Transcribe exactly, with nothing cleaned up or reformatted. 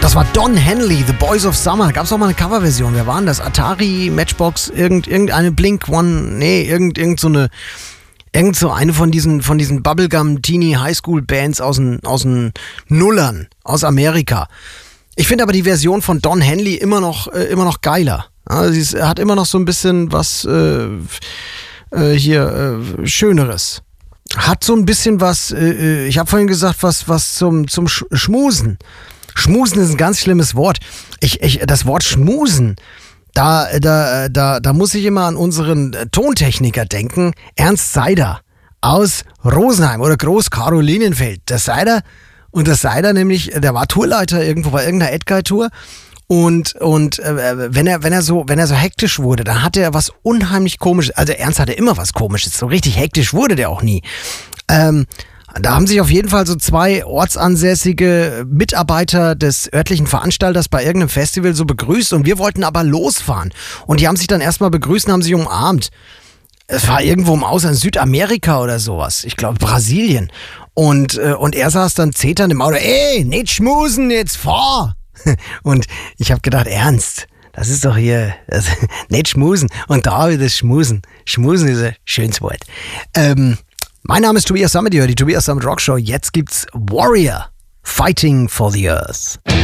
Das war Don Henley, The Boys of Summer. Gab es auch mal eine Coverversion. Wer war denn das? Atari, Matchbox, irgend, irgendeine Blink One, nee, irgend, irgend so eine, irgend so eine von diesen, von diesen Bubblegum Teenie Highschool Bands aus den, aus den Nullern, aus Amerika. Ich finde aber die Version von Don Henley immer noch, äh, immer noch geiler. Also sie ist, hat immer noch so ein bisschen was, äh, äh, hier, äh, Schöneres. Hat so ein bisschen was, äh, ich habe vorhin gesagt, was, was zum, zum Sch- Schmusen. Schmusen ist ein ganz schlimmes Wort. Ich, ich, das Wort Schmusen, da, da, da, da muss ich immer an unseren Tontechniker denken. Ernst Seider aus Rosenheim oder Groß-Karolinenfeld. Der Seider, und der Seider nämlich, der war Tourleiter irgendwo bei irgendeiner Edguy-Tour. Und, und äh, wenn er, wenn er so, wenn er so hektisch wurde, dann hatte er was unheimlich Komisches. Also Ernst hatte immer was Komisches. So richtig hektisch wurde der auch nie. Ähm, Da haben sich auf jeden Fall so zwei ortsansässige Mitarbeiter des örtlichen Veranstalters bei irgendeinem Festival so begrüßt und wir wollten aber losfahren. Und die haben sich dann erstmal begrüßt und haben sich umarmt. Es war irgendwo im Ausland, Südamerika oder sowas. Ich glaube Brasilien. Und, äh, und er saß dann zeternd im Auto. Ey, nicht schmusen, jetzt fahr! Und ich habe gedacht, Ernst, das ist doch hier, das, nicht schmusen. Und da wieder Schmusen. Schmusen ist ein schönes Wort. Ähm, Mein Name ist Tobias Sammet, ihr hört die Tobias Sammet Rock Show. Jetzt gibt's Warrior, Fighting for the Earth.